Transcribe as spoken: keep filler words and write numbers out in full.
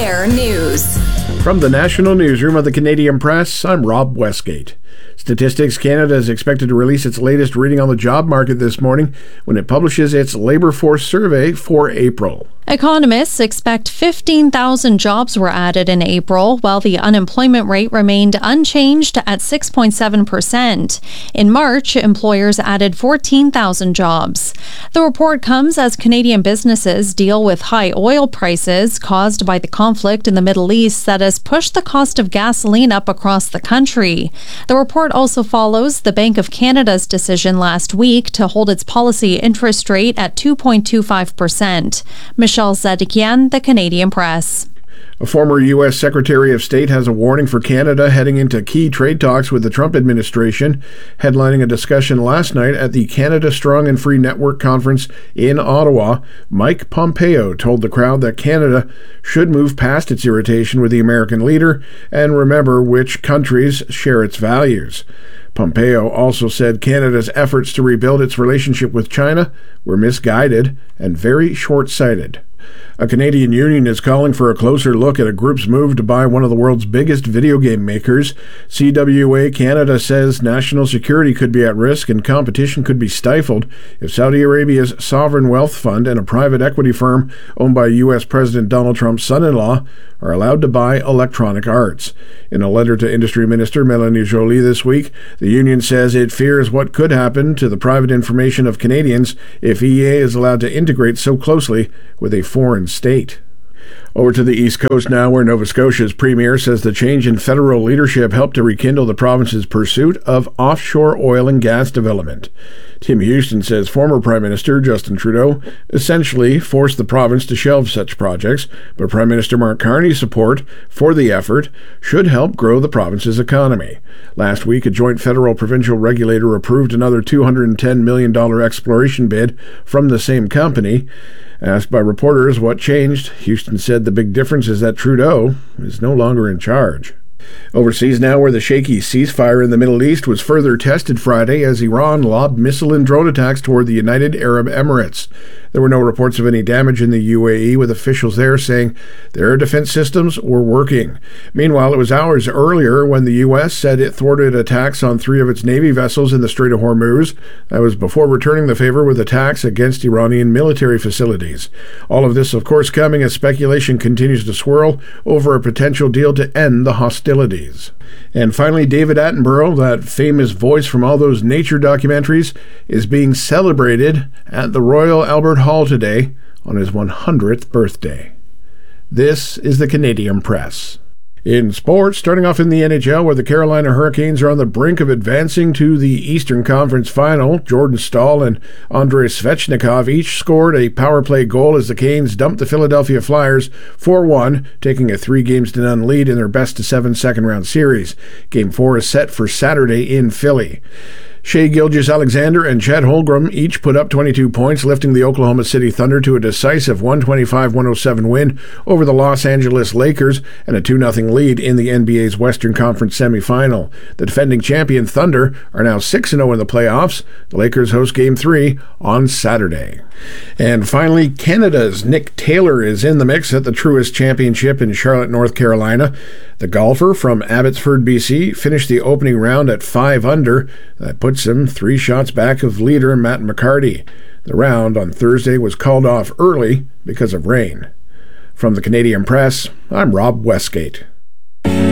Air News. From the National Newsroom of the Canadian Press, I'm Rob Westgate. Statistics Canada is expected to release its latest reading on the job market this morning when it publishes its labour force survey for April. Economists expect fifteen thousand jobs were added in April, while the unemployment rate remained unchanged at six point seven percent. In March, employers added fourteen thousand jobs. The report comes as Canadian businesses deal with high oil prices caused by the conflict in the Middle East that has pushed the cost of gasoline up across the country. The report also follows the Bank of Canada's decision last week to hold its policy interest rate at two point two five percent. Michelle Zedekian, The Canadian Press. A former U S Secretary of State has a warning for Canada heading into key trade talks with the Trump administration, headlining a discussion last night at the Canada Strong and Free Network Conference in Ottawa. Mike Pompeo told the crowd that Canada should move past its irritation with the American leader and remember which countries share its values. Pompeo also said Canada's efforts to rebuild its relationship with China were misguided and very short-sighted. A Canadian union is calling for a closer look at a group's move to buy one of the world's biggest video game makers. C W A Canada says national security could be at risk and competition could be stifled if Saudi Arabia's sovereign wealth fund and a private equity firm owned by U S President Donald Trump's son-in-law are allowed to buy Electronic Arts. In a letter to Industry Minister Mélanie Joly this week, the union says it fears what could happen to the private information of Canadians if E A is allowed to integrate so closely with a foreign state. Over to the East Coast now, where Nova Scotia's premier says the change in federal leadership helped to rekindle the province's pursuit of offshore oil and gas development. Tim Houston says former Prime Minister Justin Trudeau essentially forced the province to shelve such projects, but Prime Minister Mark Carney's support for the effort should help grow the province's economy. Last week, a joint federal-provincial regulator approved another two hundred ten million dollars exploration bid from the same company. Asked by reporters what changed, Houston said the big difference is that Trudeau is no longer in charge. Overseas now, where the shaky ceasefire in the Middle East was further tested Friday as Iran lobbed missile and drone attacks toward the United Arab Emirates. There were no reports of any damage in the U A E, with officials there saying their defense systems were working. Meanwhile, it was hours earlier when the U S said it thwarted attacks on three of its Navy vessels in the Strait of Hormuz. That was before returning the favor with attacks against Iranian military facilities. All of this, of course, coming as speculation continues to swirl over a potential deal to end the hostilities. And finally, David Attenborough, that famous voice from all those nature documentaries, is being celebrated at the Royal Albert Hall today on his one hundredth birthday. This is the Canadian Press. In sports, starting off in the N H L, where the Carolina Hurricanes are on the brink of advancing to the Eastern Conference Final. Jordan Staal and Andrei Svechnikov each scored a power play goal as the Canes dumped the Philadelphia Flyers four one, taking a three games to none lead in their best-of-seven second-round series. Game four is set for Saturday in Philly. Shai Gilgeous-Alexander and Chet Holmgren each put up twenty-two points, lifting the Oklahoma City Thunder to a decisive one twenty-five one oh seven win over the Los Angeles Lakers and a two nothing lead in the N B A's Western Conference semifinal. The defending champion Thunder are now six and oh in the playoffs. The Lakers host Game three on Saturday. And finally, Canada's Nick Taylor is in the mix at the Truist Championship in Charlotte, North Carolina. The golfer from Abbotsford, B C, finished the opening round at five under. That puts him three shots back of leader Matt McCarty. The round on Thursday was called off early because of rain. From the Canadian Press, I'm Rob Westgate.